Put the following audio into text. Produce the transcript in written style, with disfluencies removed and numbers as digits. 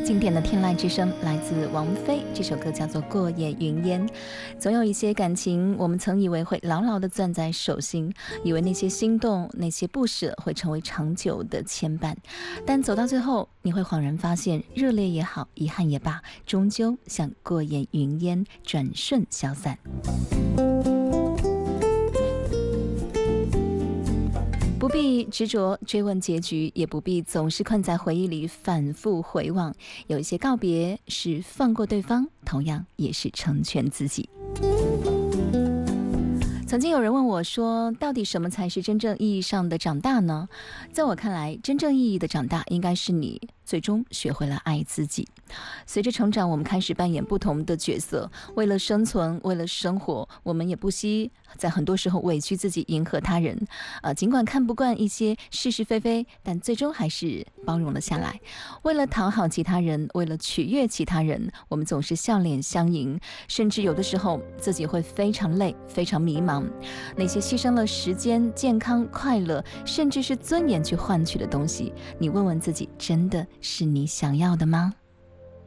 经典的天籁之声来自王菲，这首歌叫做《过眼云烟》。总有一些感情，我们曾以为会牢牢地攥在手心，以为那些心动、那些不舍会成为长久的牵绊，但走到最后，你会恍然发现，热烈也好，遗憾也罢，终究像过眼云烟，转瞬消散。不必执着追问结局，也不必总是困在回忆里反复回望。有一些告别是放过对方，同样也是成全自己。曾经有人问我说，到底什么才是真正意义上的长大呢？在我看来，真正意义的长大应该是你最终学会了爱自己。随着成长，我们开始扮演不同的角色，为了生存，为了生活，我们也不惜在很多时候委屈自己，迎合他人。尽管看不惯一些是是非非，但最终还是包容了下来。为了讨好其他人，为了取悦其他人，我们总是笑脸相迎，甚至有的时候自己会非常累，非常迷茫。那些牺牲了时间、健康、快乐，甚至是尊严去换取的东西，你问问自己，真的是你想要的吗？